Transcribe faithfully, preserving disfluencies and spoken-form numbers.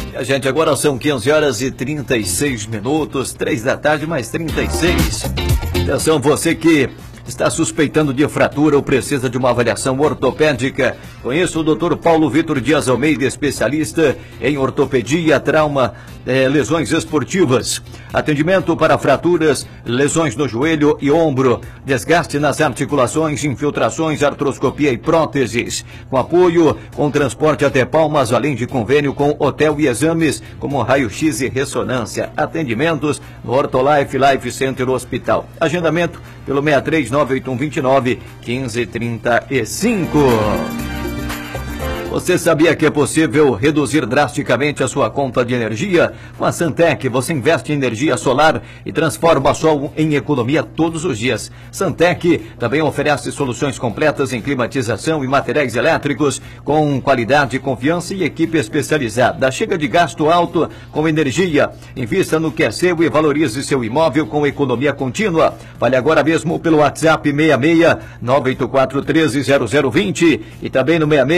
A gente, agora são quinze horas e trinta e seis minutos, três da tarde, mais trinta e seis. Atenção, você que está suspeitando de fratura ou precisa de uma avaliação ortopédica, conheça o doutor Paulo Vitor Dias Almeida, especialista em ortopedia, trauma, eh, lesões esportivas. Atendimento para fraturas, lesões no joelho e ombro, desgaste nas articulações, infiltrações, artroscopia e próteses. Com apoio, com transporte até Palmas, além de convênio com hotel e exames, como raio-x e ressonância. Atendimentos no Ortolife Life Center Hospital. Agendamento pelo seis três nove oito um dois nove um cinco três cinco. Você sabia que é possível reduzir drasticamente a sua conta de energia? Com a Santec, você investe em energia solar e transforma o sol em economia todos os dias. Santec também oferece soluções completas em climatização e materiais elétricos com qualidade, confiança e equipe especializada. Chega de gasto alto com energia. Invista no que é seu e valorize seu imóvel com economia contínua. Fale agora mesmo pelo WhatsApp seis seis nove oito quatro um três zero zero dois zero e também no seis seis